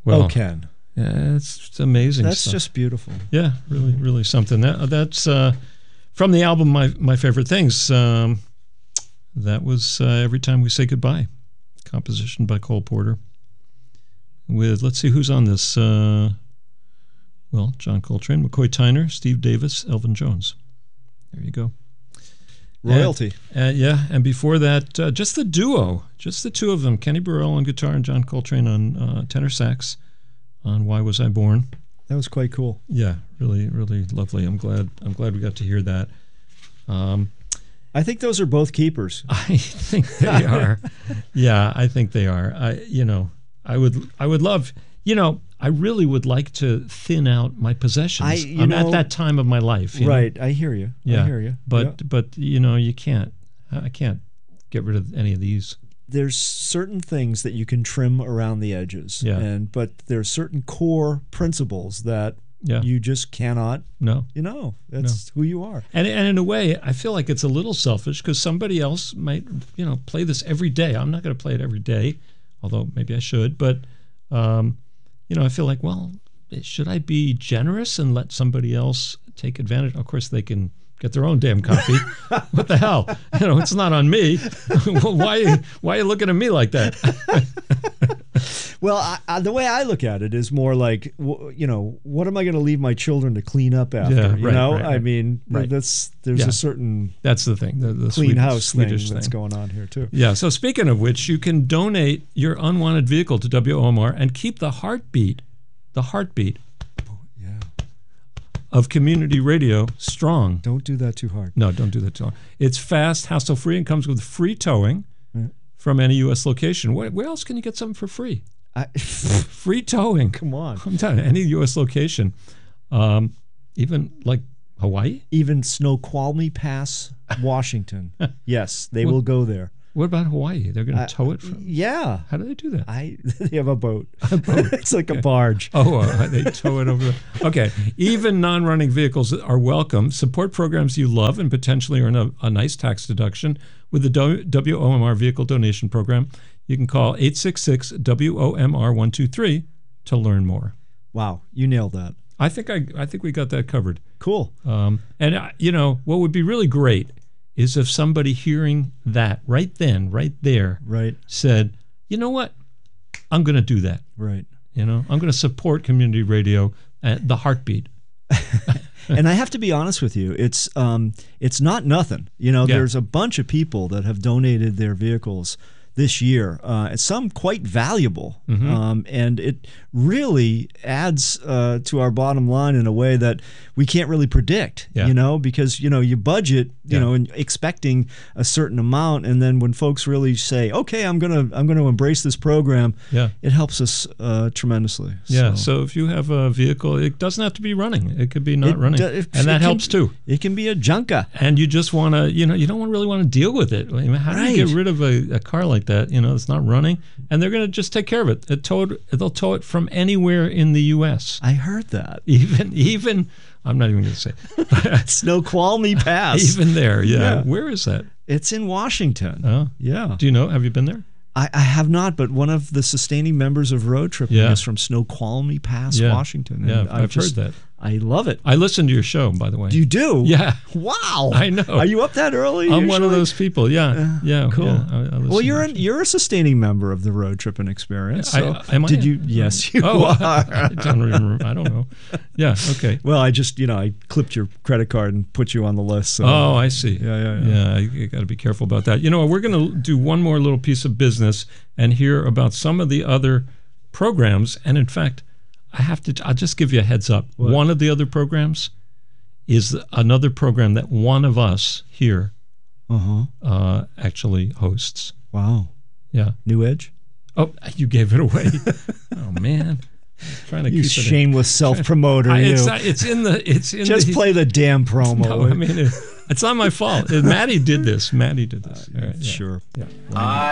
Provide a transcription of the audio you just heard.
Well, Ken. Yeah, it's amazing. That's stuff. just beautiful. Yeah, really, really something. That's from the album My Favorite Things. That was Every Time We Say Goodbye, composition by Cole Porter. With, let's see who's on this. John Coltrane, McCoy Tyner, Steve Davis, Elvin Jones. There you go. Royalty. And before that, just the duo, just the two of them, Kenny Burrell on guitar and John Coltrane on tenor sax on Why Was I Born. That was quite cool. Yeah, really, really lovely. I'm glad we got to hear that. I think those are both keepers. I think they are. Yeah, I think they are. I would love, I really would like to thin out my possessions. I'm at that time of my life. Right. I hear you. Yeah. I hear you. But you can't. I can't get rid of any of these. There's certain things that you can trim around the edges. Yeah. But there's certain core principles that you just cannot. No. That's who you are. And in a way, I feel like it's a little selfish because somebody else might, play this every day. I'm not going to play it every day, although maybe I should. But, I feel like, well, should I be generous and let somebody else take advantage? Of course, they can get their own damn copy. What the hell? It's not on me. Well, why are you looking at me like that? Well, the way I look at it is more like, what am I going to leave my children to clean up after? Yeah, right, right. I mean, right. there's a certain that's the thing, the clean house Swedish thing that's going on here too. Yeah. So speaking of which, you can donate your unwanted vehicle to WOMR and keep the heartbeat of community radio strong. Don't do that too hard. No, don't do that too hard. It's fast, hassle-free, and comes with free towing from any U.S. location. Where else can you get something for free? Free towing. Come on. I'm telling you, any U.S. location. Even like Hawaii? Even Snoqualmie Pass, Washington. Yes, they will go there. What about Hawaii? They're going to tow it from? Yeah. How do they do that? They have a boat. A boat. It's like a barge. They tow it over. Okay. Even non-running vehicles are welcome. Support programs you love and potentially earn a nice tax deduction with the WOMR Vehicle Donation Program. You can call 866-WOMR-123 to learn more. Wow. You nailed that. I think we got that covered. Cool. And what would be really great is if somebody hearing that right then, right there, said, you know what, I'm going to do that. Right. I'm going to support community radio, the heartbeat. And I have to be honest with you, it's not nothing. There's a bunch of people that have donated their vehicles this year, some quite valuable, and it really adds to our bottom line in a way that we can't really predict. Because you budget, and expecting a certain amount, and then when folks really say, "Okay, I'm gonna embrace this program," it helps us tremendously. Yeah. So if you have a vehicle, it doesn't have to be running; it could be not running, and that helps too. It can be a junker, and you just want to, you don't really want to deal with it. I mean, how do you get rid of a car like that? It's not running, and they're going to just take care of it. They'll tow it from anywhere in the U.S. I heard that. Even I'm not even going to say Snoqualmie Pass. Even there, yeah. Where is that? It's in Washington. Oh, yeah. Do you know? Have you been there? I have not, but one of the sustaining members of Road Tripping is from Snoqualmie Pass, Washington. And I've heard that. I love it. I listen to your show, by the way. You do? Yeah. Wow. I know. Are you up that early? I'm one of those people. Yeah. Yeah. Cool. Yeah, I well, you're a sustaining member of the Road Tripping Experience. So am I? Did you? Yes, you are. I don't remember. I don't know. Yeah. Okay. Well, I just I clipped your credit card and put you on the list. So. Oh, I see. Yeah. You got to be careful about that. We're going to do one more little piece of business and hear about some of the other programs. And in fact, I'll just give you a heads up. What? One of the other programs is another program that one of us here actually hosts. Wow. Yeah. New Edge? Oh, you gave it away. Oh, man. Trying to you keep shameless self-promoter. It's in just play the damn promo. No, I mean, it's not my fault. Maddie did this. All right, sure. Yeah.